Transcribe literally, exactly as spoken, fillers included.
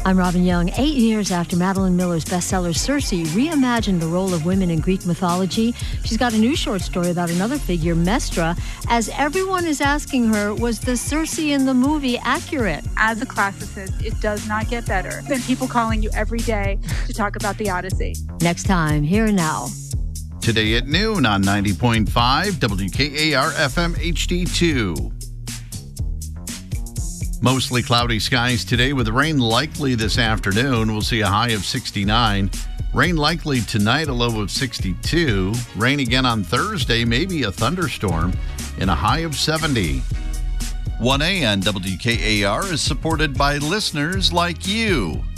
I'm Robin Young. Eight years after Madeline Miller's bestseller Circe reimagined the role of women in Greek mythology, she's got a new short story about another figure, Mestra, as everyone is asking her, was the Circe in the movie accurate? As a classicist, it does not get better than people calling you every day to talk about the Odyssey. Next time, Here and Now. Today at noon on ninety point five W K A R F M H D two. Mostly cloudy skies today with rain likely this afternoon. We'll see a high of sixty-nine. Rain likely tonight, a low of sixty-two. Rain again on Thursday, maybe a thunderstorm, and a high of seventy. one A on W K A R is supported by listeners like you.